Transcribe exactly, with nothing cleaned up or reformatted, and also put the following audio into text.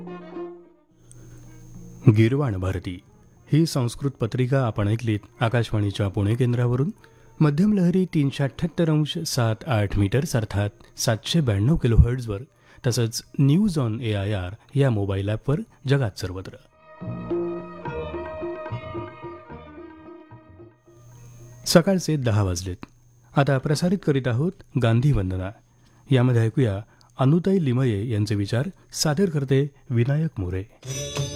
गीरवाण भारती ही संस्कृत पत्रिका आपण ऐकलीत आकाशवाणीच्या पुणे केंद्रावरून. मध्यम लहरी तीनशे अठ्ठ्याहत्तर अंश सात आठ मीटर्स अर्थात सातशे ब्याण्णव किलो हर्ट्झवर, तसंच news on A I R या मोबाईल ॲपवर जगात सर्वत्र. सकाळचे दहा वाजलेत. आता प्रसारित करीत आहोत गांधी वंदना. यामध्ये ऐकूया अनुताई लिमये यांचे विचार. सादर करते विनायक मोरे.